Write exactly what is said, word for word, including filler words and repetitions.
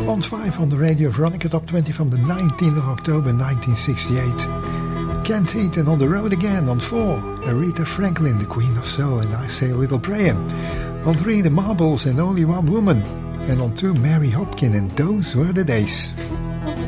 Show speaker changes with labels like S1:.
S1: On five on the Radio Veronica Top twenty from the nineteenth of October nineteen sixty-eight. Kent Heat and On the Road Again on four. Aretha Franklin, the Queen of Soul, and I Say a Little Prayer. On three, The Marbles and Only One Woman. And on two, Mary Hopkin and Those Were the Days.